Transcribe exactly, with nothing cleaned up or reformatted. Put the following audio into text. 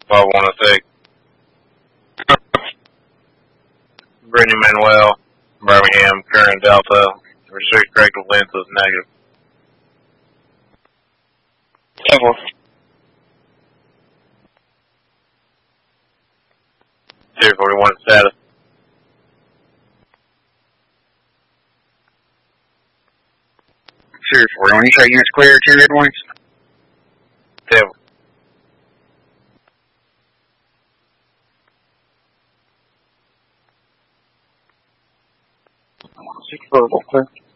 I want to take Brittany Manuel, Birmingham, current Delta, restrict corrective length is negative. Several. two forty-one status. Sure, forty-one. You say units clear, two red ones? Several. Six verbal, clear.